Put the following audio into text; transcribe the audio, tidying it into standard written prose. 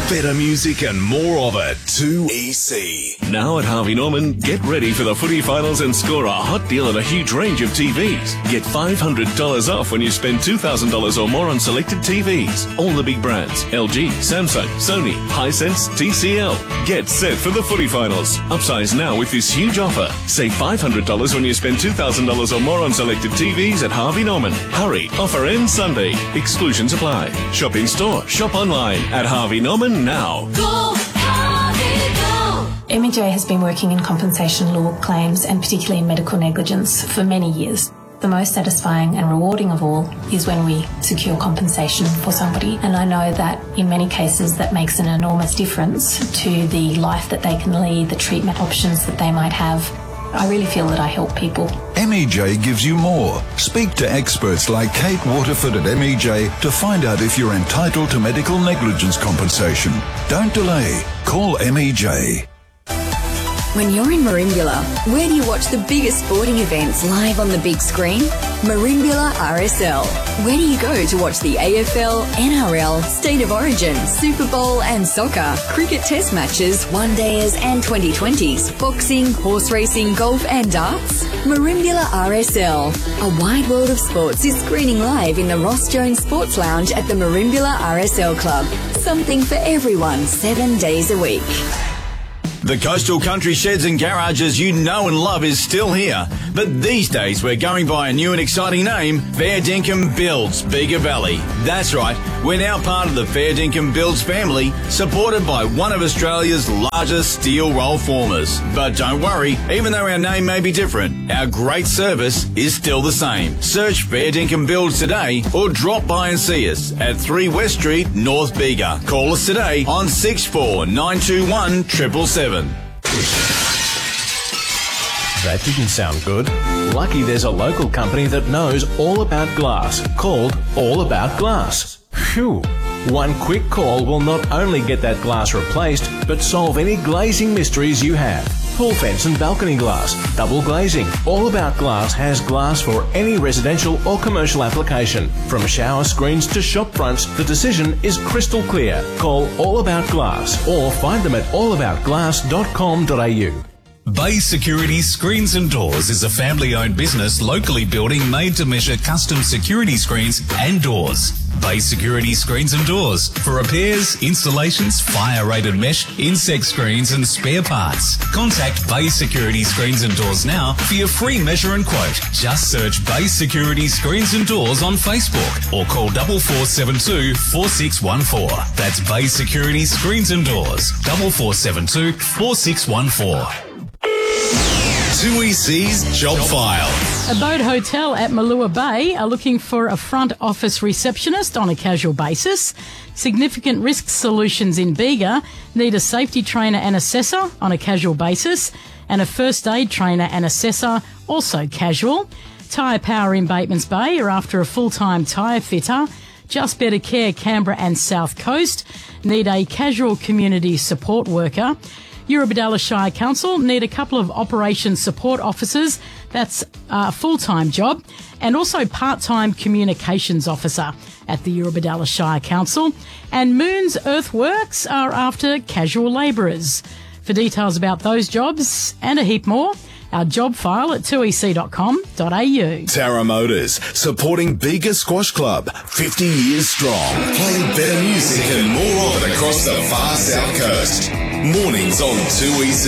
Better music and more of it. 2EC. Now at Harvey Norman, get ready for the footy finals and score a hot deal on a huge range of TVs. Get $500 off when you spend $2,000 or more on selected TVs. All the big brands: LG, Samsung, Sony, Hisense, TCL. Get set for the footy finals. Upsize now with this huge offer. Save $500 when you spend $2,000 or more on selected TVs at Harvey Norman. Hurry, offer ends Sunday. Exclusions apply. Shop in store, shop online at Harvey Norman now. Go, Harvey, go! MEJ has been working in compensation law claims and particularly in medical negligence for many years. The most satisfying and rewarding of all is when we secure compensation for somebody, and I know that in many cases that makes an enormous difference to the life that they can lead, the treatment options that they might have. I really feel that I help people. MEJ gives you more. Speak to experts like Kate Waterford at MEJ to find out if you're entitled to medical negligence compensation. Don't delay. Call MEJ. When you're in Merimbula, where do you watch the biggest sporting events live on the big screen? Merimbula RSL. Where do you go to watch the AFL, NRL, State of Origin, Super Bowl and soccer, cricket test matches, one-dayers and 2020s, boxing, horse racing, golf and darts? Merimbula RSL. A wide world of sports is screening live in the Ross Jones Sports Lounge at the Merimbula RSL Club. Something for everyone, 7 days a week. The Coastal Country Sheds and Garages you know and love is still here. But these days we're going by a new and exciting name, Fair Dinkum Builds, Bega Valley. That's right, we're now part of the Fair Dinkum Builds family, supported by one of Australia's largest steel roll formers. But don't worry, even though our name may be different, our great service is still the same. Search Fair Dinkum Builds today or drop by and see us at 3 West Street, North Bega. Call us today on 64921 777. That didn't sound good. Lucky there's a local company that knows all about glass, called All About Glass. Phew. One quick call will not only get that glass replaced, but solve any glazing mysteries you have. Pool fence and balcony glass, double glazing. All About Glass has glass for any residential or commercial application. From shower screens to shop fronts, the decision is crystal clear. Call All About Glass or find them at allaboutglass.com.au. Bay Security Screens and Doors is a family-owned business locally building made-to-measure custom security screens and doors. Bay Security Screens and Doors for repairs, installations, fire-rated mesh, insect screens and spare parts. Contact Bay Security Screens and Doors now for your free measure and quote. Just search Bay Security Screens and Doors on Facebook or call 4472 4614. That's Bay Security Screens and Doors, 4472 4614. 2EC's Job File. A boat hotel at Malua Bay are looking for a front office receptionist on a casual basis. Significant Risk Solutions in Bega need a safety trainer and assessor on a casual basis, and a first aid trainer and assessor, also casual. Tyre Power in Batemans Bay are after a full-time tyre fitter. Just Better Care Canberra and South Coast need a casual community support worker. Eurobodalla Shire Council need a couple of operations support officers. That's a full-time job. And also part-time communications officer at the Eurobodalla Shire Council. And Moon's Earthworks are after casual labourers. For details about those jobs and a heap more, our job file at 2ec.com.au. Tara Motors, supporting Bega Squash Club, 50 years strong. Playing better music and more of it across the far south coast. Mornings on 2EC.